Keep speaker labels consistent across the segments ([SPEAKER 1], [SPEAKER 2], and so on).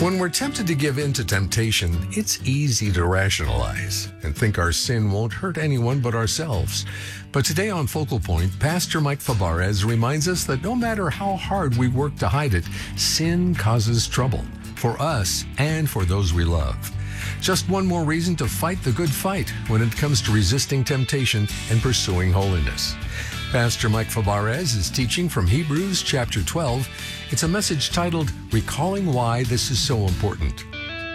[SPEAKER 1] When we're tempted to give in to temptation, it's easy to rationalize and think our sin won't hurt anyone but ourselves. But today on Focal Point, Pastor Mike Fabarez reminds us that no matter how hard we work to hide it, sin causes trouble for us and for those we love. Just one more reason to fight the good fight when it comes to resisting temptation and pursuing holiness. Pastor Mike Fabarez is teaching from Hebrews chapter 12. It's a message titled, Recalling Why This Is So Important.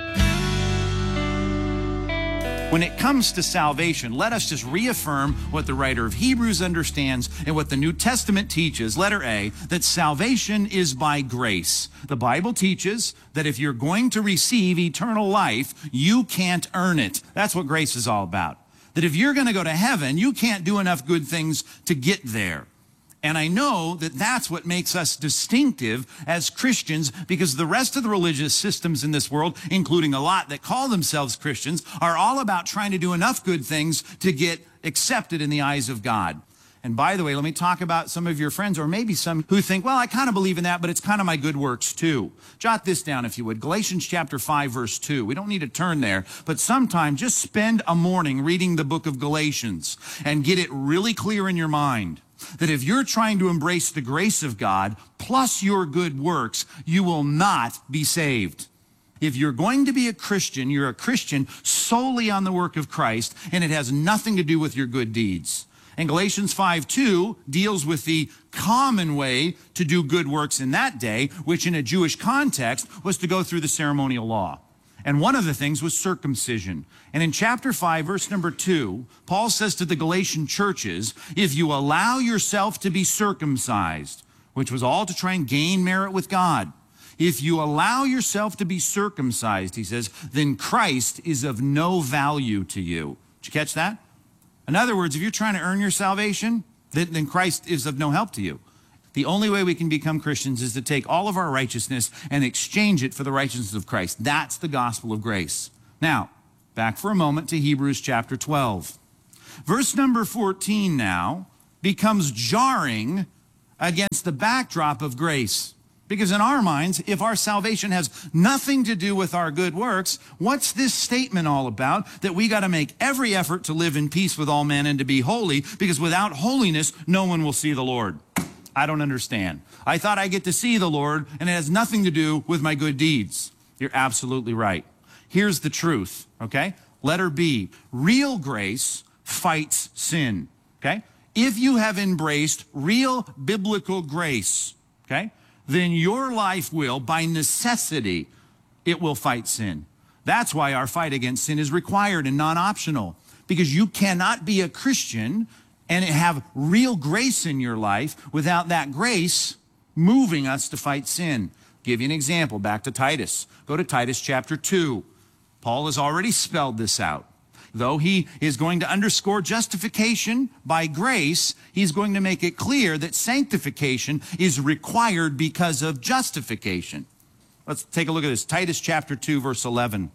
[SPEAKER 2] When it comes to salvation, let us just reaffirm what the writer of Hebrews understands and what the New Testament teaches, letter A, that salvation is by grace. The Bible teaches that if you're going to receive eternal life, you can't earn it. That's what grace is all about. That if you're going to go to heaven, you can't do enough good things to get there. And I know that that's what makes us distinctive as Christians, because the rest of the religious systems in this world, including a lot that call themselves Christians, are all about trying to do enough good things to get accepted in the eyes of God. And by the way, let me talk about some of your friends, or maybe some who think, well, I kind of believe in that, but it's kind of my good works too. Jot this down if you would. Galatians chapter 5, verse 2. We don't need to turn there, but sometime just spend a morning reading the book of Galatians and get it really clear in your mind that if you're trying to embrace the grace of God plus your good works, you will not be saved. If you're going to be a Christian, you're a Christian solely on the work of Christ, and it has nothing to do with your good deeds. And Galatians 5:2 deals with the common way to do good works in that day, which in a Jewish context was to go through the ceremonial law. And one of the things was circumcision. And in chapter 5, verse number 2, Paul says to the Galatian churches, if you allow yourself to be circumcised, which was all to try and gain merit with God, if you allow yourself to be circumcised, he says, then Christ is of no value to you. Did you catch that? In other words, if you're trying to earn your salvation, then Christ is of no help to you. The only way we can become Christians is to take all of our righteousness and exchange it for the righteousness of Christ. That's the gospel of grace. Now, back for a moment to Hebrews chapter 12. Verse number 14 now becomes jarring against the backdrop of grace. Because in our minds, if our salvation has nothing to do with our good works, what's this statement all about? That we got to make every effort to live in peace with all men and to be holy, because without holiness, no one will see the Lord. I don't understand. I thought I get to see the Lord, and it has nothing to do with my good deeds. You're absolutely right. Here's the truth, okay? Letter B, real grace fights sin, okay? If you have embraced real biblical grace, okay, then your life will, by necessity, it will fight sin. That's why our fight against sin is required and non-optional, because you cannot be a Christian and have real grace in your life without that grace moving us to fight sin. Give you an example, back to Titus. Go to Titus chapter 2. Paul has already spelled this out. Though he is going to underscore justification by grace, he's going to make it clear that sanctification is required because of justification. Let's take a look at this. Titus chapter 2, verse 11.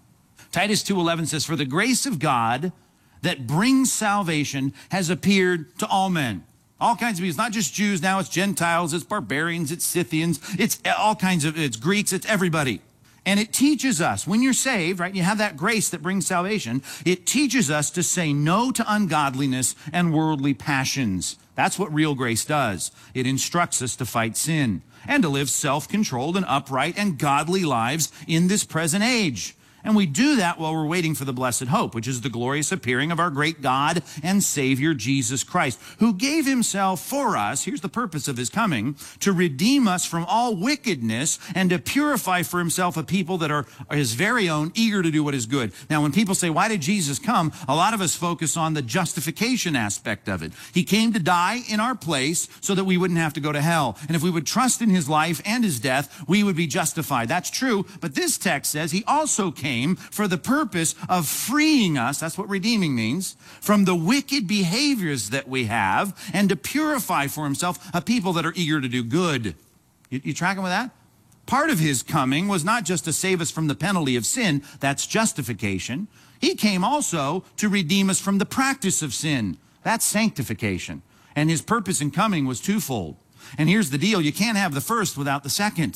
[SPEAKER 2] Titus 2:11 says, for the grace of God that brings salvation has appeared to all men. All kinds of people. It's not just Jews now, it's Gentiles, it's barbarians, it's Scythians, it's all kinds of, it's Greeks, it's everybody. And it teaches us, when you're saved, right, you have that grace that brings salvation, it teaches us to say no to ungodliness and worldly passions. That's what real grace does. It instructs us to fight sin and to live self-controlled and upright and godly lives in this present age. And we do that while we're waiting for the blessed hope, which is the glorious appearing of our great God and Savior, Jesus Christ, who gave himself for us, here's the purpose of his coming, to redeem us from all wickedness and to purify for himself a people that are his very own, eager to do what is good. Now, when people say, why did Jesus come? A lot of us focus on the justification aspect of it. He came to die in our place so that we wouldn't have to go to hell. And if we would trust in his life and his death, we would be justified. That's true. But this text says he also came for the purpose of freeing us, that's what redeeming means, from the wicked behaviors that we have and to purify for himself a people that are eager to do good. You tracking with that? Part of his coming was not just to save us from the penalty of sin, that's justification. He came also to redeem us from the practice of sin, that's sanctification. And his purpose in coming was twofold. And here's the deal, you can't have the first without the second.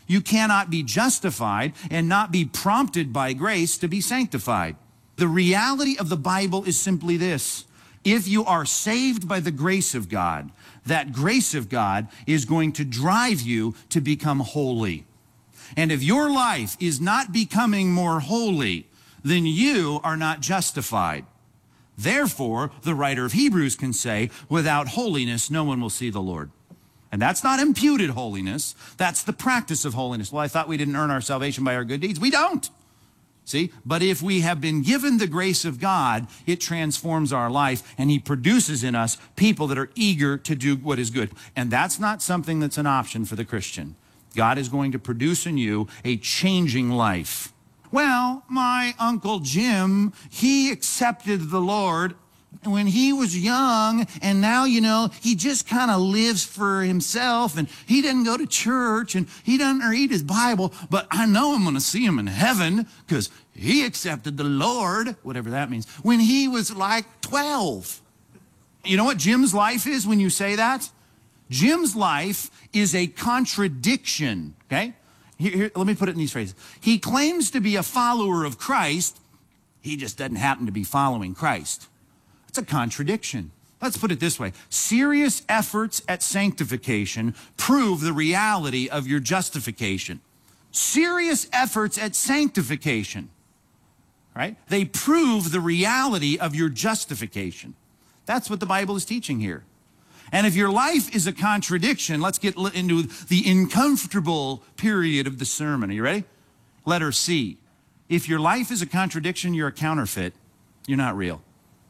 [SPEAKER 2] You cannot be justified and not be prompted by grace to be sanctified. The reality of the Bible is simply this. If you are saved by the grace of God, that grace of God is going to drive you to become holy. And if your life is not becoming more holy, then you are not justified. Therefore, the writer of Hebrews can say, without holiness, no one will see the Lord. And that's not imputed holiness. That's the practice of holiness. Well, I thought we didn't earn our salvation by our good deeds. We don't. See? But if we have been given the grace of God, it transforms our life, and he produces in us people that are eager to do what is good. And that's not something that's an option for the Christian. God is going to produce in you a changing life. Well, my Uncle Jim, he accepted the Lord when he was young, and now, he just kind of lives for himself, and he doesn't go to church, and he doesn't read his Bible, but I know I'm going to see him in heaven because he accepted the Lord, whatever that means, when he was like 12. You know what Jim's life is when you say that? Jim's life is a contradiction, okay? Here, let me put it in these phrases. He claims to be a follower of Christ. He just doesn't happen to be following Christ. It's a contradiction. Let's put it this way. Serious efforts at sanctification prove the reality of your justification. Serious efforts at sanctification, right? They prove the reality of your justification. That's what the Bible is teaching here. And if your life is a contradiction, let's get into the uncomfortable period of the sermon. Are you ready? Letter C. If your life is a contradiction, you're a counterfeit. You're not real.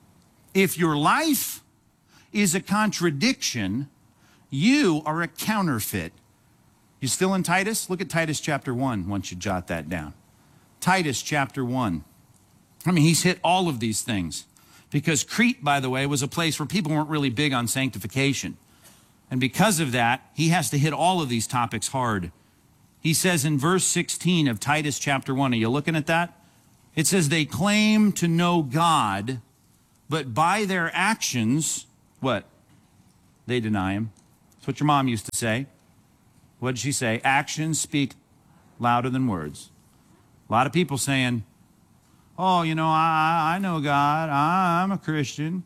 [SPEAKER 2] If your life is a contradiction, you are a counterfeit. You still in Titus? Look at Titus chapter 1 once you jot that down. Titus chapter 1. He's hit all of these things. Because Crete, by the way, was a place where people weren't really big on sanctification. And because of that, he has to hit all of these topics hard. He says in verse 16 of Titus chapter 1, are you looking at that? It says, they claim to know God, but by their actions, what? They deny him. That's what your mom used to say. What did she say? Actions speak louder than words. A lot of people saying, oh, I know God. I'm a Christian.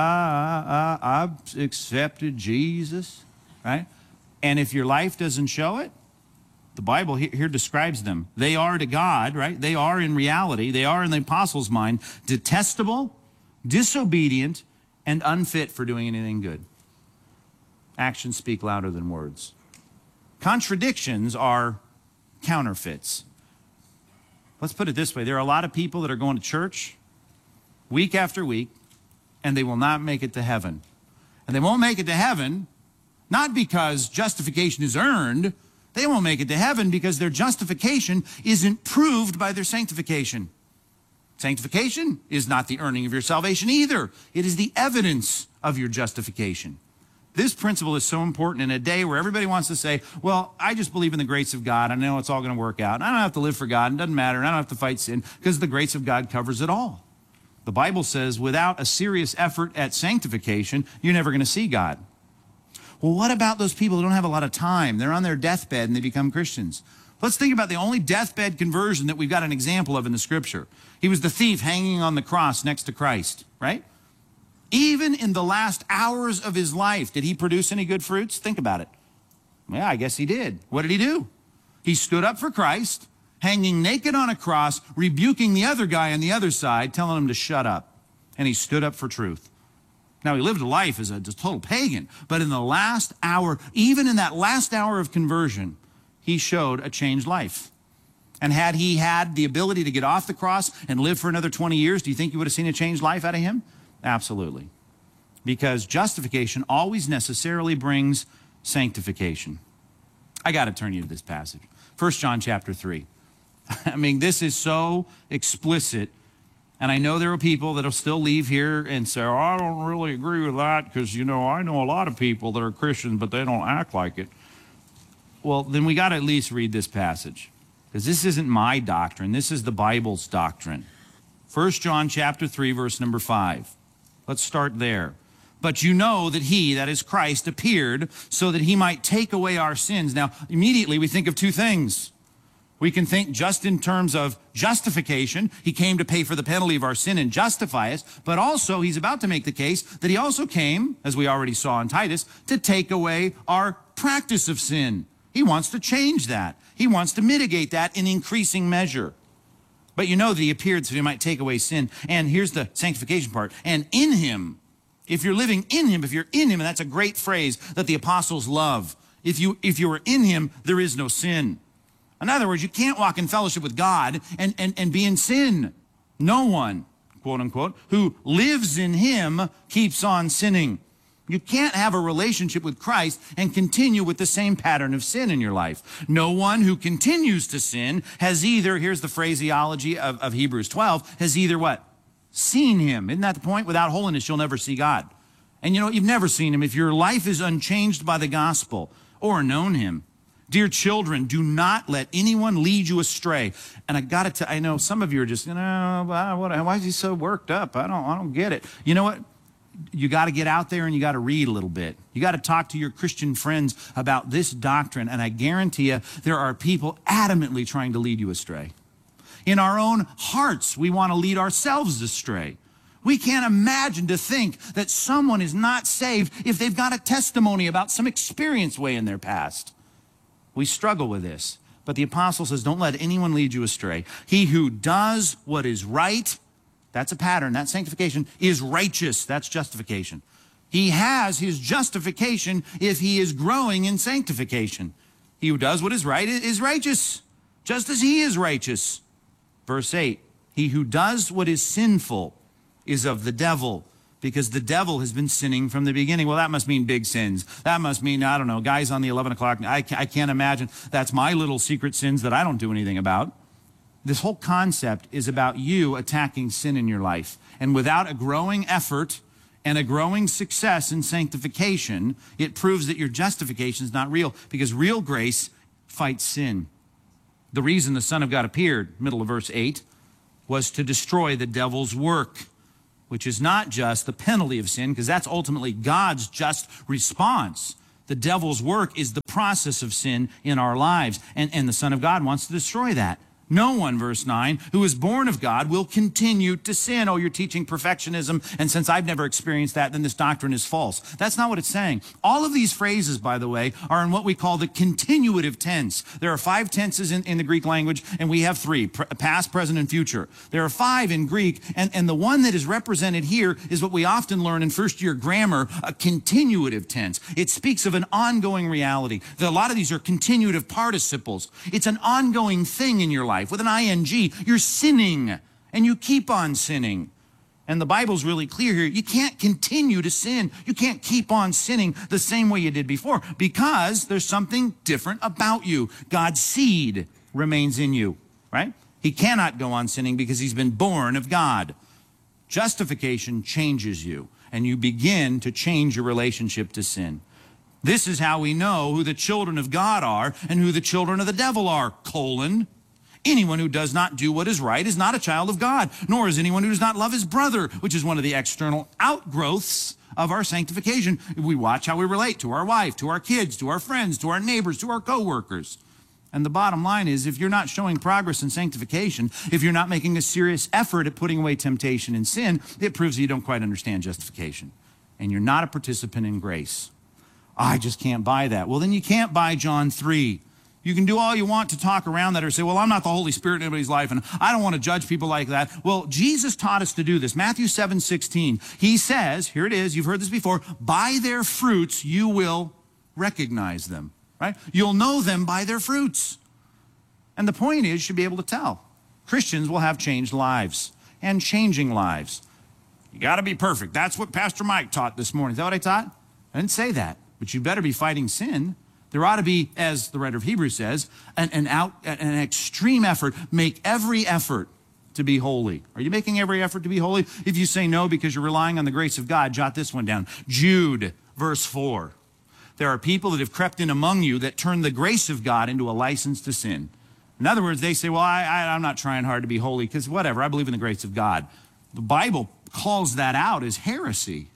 [SPEAKER 2] I've accepted Jesus, right? And if your life doesn't show it, the Bible here describes them. They are to God, right? They are in reality. They are in the apostles' mind detestable, disobedient, and unfit for doing anything good. Actions speak louder than words. Contradictions are counterfeits. Let's put it this way. There are a lot of people that are going to church week after week, and they will not make it to heaven. And they won't make it to heaven not because justification is earned. They won't make it to heaven because their justification isn't proved by their sanctification. Sanctification is not the earning of your salvation either. It is the evidence of your justification. This principle is so important in a day where everybody wants to say, well, I just believe in the grace of God. I know it's all going to work out. And I don't have to live for God. It doesn't matter. And I don't have to fight sin because the grace of God covers it all. The Bible says without a serious effort at sanctification, you're never going to see God. Well, what about those people who don't have a lot of time? They're on their deathbed and they become Christians. Let's think about the only deathbed conversion that we've got an example of in the Scripture. He was the thief hanging on the cross next to Christ, right? Even in the last hours of his life, did he produce any good fruits? Think about it. Yeah, I guess he did. What did he do? He stood up for Christ, hanging naked on a cross, rebuking the other guy on the other side, telling him to shut up. And he stood up for truth. Now, he lived a life as a total pagan, but in the last hour, even in that last hour of conversion, he showed a changed life. And had he had the ability to get off the cross and live for another 20 years, do you think you would have seen a changed life out of him? Absolutely. Because justification always necessarily brings sanctification. I got to turn you to this passage. 1 John chapter 3. This is so explicit. And I know there are people that will still leave here and say, oh, I don't really agree with that because, I know a lot of people that are Christians, but they don't act like it. Well, then we got to at least read this passage because this isn't my doctrine. This is the Bible's doctrine. 1 John chapter 3, verse number 5. Let's start there. But you know that he, that is Christ, appeared so that he might take away our sins. Now, immediately we think of two things. We can think just in terms of justification. He came to pay for the penalty of our sin and justify us. But also, he's about to make the case that he also came, as we already saw in Titus, to take away our practice of sin. He wants to change that. He wants to mitigate that in increasing measure. But you know that he appeared so he might take away sin. And here's the sanctification part. And in him, if you're living in him, if you're in him, and that's a great phrase that the apostles love. If you are in him, there is no sin. In other words, you can't walk in fellowship with God and be in sin. No one, quote unquote, who lives in him keeps on sinning. You can't have a relationship with Christ and continue with the same pattern of sin in your life. No one who continues to sin has either, here's the phraseology of Hebrews 12, has either what? Seen him. Isn't that the point? Without holiness, you'll never see God. And you know, you've never seen him if your life is unchanged by the gospel or known him. Dear children, do not let anyone lead you astray. And I know some of you are just, why is he so worked up? I don't get it. You know what? You got to get out there and you got to read a little bit. You got to talk to your Christian friends about this doctrine. And I guarantee you, there are people adamantly trying to lead you astray. In our own hearts, we want to lead ourselves astray. We can't imagine to think that someone is not saved if they've got a testimony about some experience way in their past. We struggle with this. But the apostle says, don't let anyone lead you astray. He who does what is right, that's a pattern, that's sanctification, is righteous, that's justification. He has his justification if he is growing in sanctification. He who does what is right is righteous, just as he is righteous. Verse 8, he who does what is sinful is of the devil, because the devil has been sinning from the beginning. Well, that must mean big sins. That must mean, I don't know, guys on the 11 o'clock. I can't imagine. That's my little secret sins that I don't do anything about. This whole concept is about you attacking sin in your life. And without a growing effort and a growing success in sanctification, it proves that your justification is not real, because real grace fights sin. The reason the Son of God appeared, middle of verse 8, was to destroy the devil's work, which is not just the penalty of sin, because that's ultimately God's just response. The devil's work is the process of sin in our lives, and the Son of God wants to destroy that. No one, verse 9, who is born of God will continue to sin. Oh, you're teaching perfectionism, and since I've never experienced that, then this doctrine is false. That's not what it's saying. All of these phrases, by the way, are in what we call the continuative tense. There are 5 tenses in the Greek language, and we have 3, past, present, and future. There are 5 in Greek, and the one that is represented here is what we often learn in first-year grammar, a continuative tense. It speaks of an ongoing reality. A lot of these are continuative participles. It's an ongoing thing in your life. With an ing, you're sinning, and you keep on sinning. And the Bible's really clear here. You can't continue to sin. You can't keep on sinning the same way you did before, because there's something different about you. God's seed remains in you, right? He cannot go on sinning because he's been born of God. Justification changes you, and you begin to change your relationship to sin. This is how we know who the children of God are and who the children of the devil are, Anyone who does not do what is right is not a child of God, nor is anyone who does not love his brother, which is one of the external outgrowths of our sanctification. We watch how we relate to our wife, to our kids, to our friends, to our neighbors, to our coworkers. And the bottom line is, if you're not showing progress in sanctification, if you're not making a serious effort at putting away temptation and sin, it proves that you don't quite understand justification. And you're not a participant in grace. I just can't buy that. Well, then you can't buy John 3. You can do all you want to talk around that or say, well, I'm not the Holy Spirit in anybody's life, and I don't want to judge people like that. Well, Jesus taught us to do this. Matthew 7:16. He says, here it is, you've heard this before, by their fruits you will recognize them, right? You'll know them by their fruits. And the point is, you should be able to tell. Christians will have changed lives and changing lives. You got to be perfect. That's what Pastor Mike taught this morning. Is that what I taught? I didn't say that, but you better be fighting sin. There ought to be, as the writer of Hebrews says, an extreme effort. Make every effort to be holy. Are you making every effort to be holy? If you say no because you're relying on the grace of God, jot this one down. Jude, verse 4. There are people that have crept in among you that turn the grace of God into a license to sin. In other words, they say, well, I'm not trying hard to be holy because whatever, I believe in the grace of God. The Bible calls that out as heresy.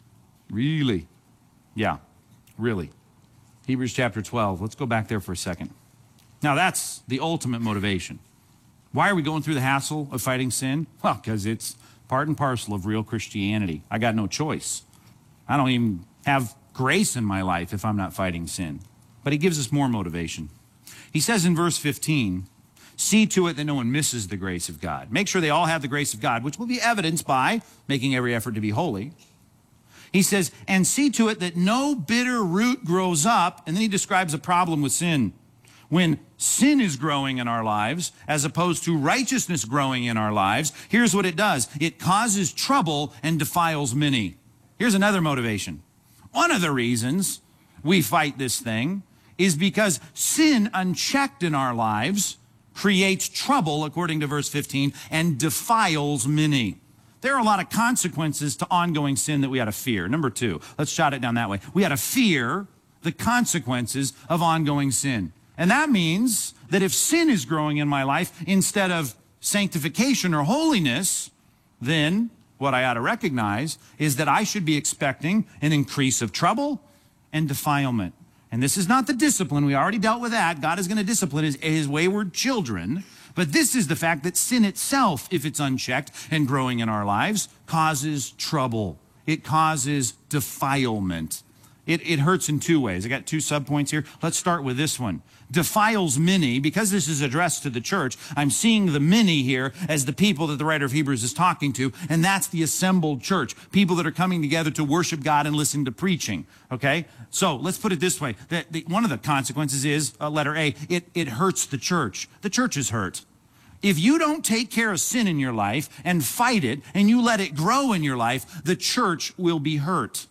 [SPEAKER 2] Really? Yeah, really. Hebrews chapter 12. Let's go back there for a second. Now, that's the ultimate motivation. Why are we going through the hassle of fighting sin? Well, because it's part and parcel of real Christianity. I got no choice. I don't even have grace in my life if I'm not fighting sin. But he gives us more motivation. He says in verse 15, see to it that no one misses the grace of God. Make sure they all have the grace of God, which will be evidenced by making every effort to be holy. He says, and see to it that no bitter root grows up. And then he describes a problem with sin. When sin is growing in our lives, as opposed to righteousness growing in our lives, here's what it does. It causes trouble and defiles many. Here's another motivation. One of the reasons we fight this thing is because sin unchecked in our lives creates trouble, according to verse 15, and defiles many. There are a lot of consequences to ongoing sin that we ought to fear. Number two, let's jot it down that way. We ought to fear the consequences of ongoing sin. And that means that if sin is growing in my life instead of sanctification or holiness, then what I ought to recognize is that I should be expecting an increase of trouble and defilement. And this is not the discipline. We already dealt with that. God is going to discipline his wayward children. But this is the fact that sin itself, if it's unchecked and growing in our lives, causes trouble. It causes defilement. It hurts in two ways. I got two subpoints here. Let's start with this one. Defiles many. Because this is addressed to the church, I'm seeing the many here as the people that the writer of Hebrews is talking to, and that's the assembled church, people that are coming together to worship God and listen to preaching, okay? So let's put it this way. One of the consequences is, letter A, it hurts the church. The church is hurt. If you don't take care of sin in your life and fight it, and you let it grow in your life, the church will be hurt.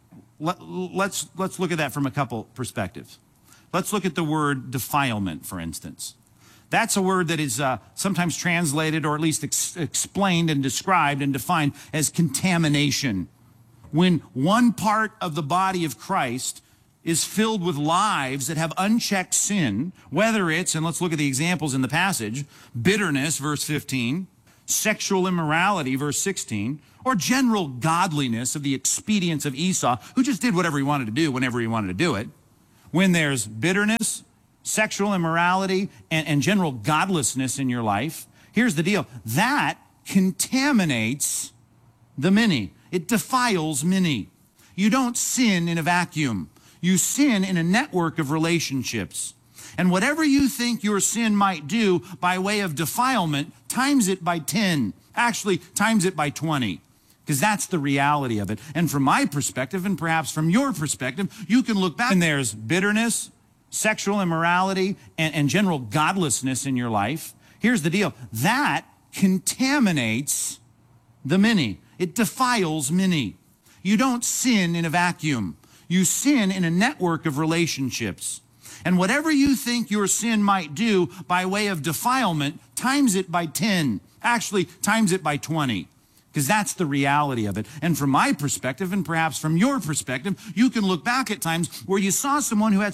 [SPEAKER 2] Let's look at that from a couple perspectives. Let's look at the word defilement, for instance. That's a word that is sometimes translated or at least explained and described and defined as contamination. When one part of the body of Christ is filled with lives that have unchecked sin, whether it's, and let's look at the examples in the passage, bitterness, verse 15, sexual immorality, verse 16, or general godliness of the expedience of Esau, who just did whatever he wanted to do whenever he wanted to do it. When there's bitterness, sexual immorality, and general godlessness in your life, here's the deal. That contaminates the many. It defiles many. You don't sin in a vacuum. You sin in a network of relationships. And whatever you think your sin might do by way of defilement, times it by 10. Actually, times it by 20. Because that's the reality of it. And from my perspective, and perhaps from your perspective, you can look back and there's bitterness, sexual immorality, and general godlessness in your life. Here's the deal. That contaminates the many. It defiles many. You don't sin in a vacuum. You sin in a network of relationships. And whatever you think your sin might do by way of defilement, times it by 10. Actually, times it by 20. Because that's the reality of it. And from my perspective, and perhaps from your perspective, you can look back at times where you saw someone who had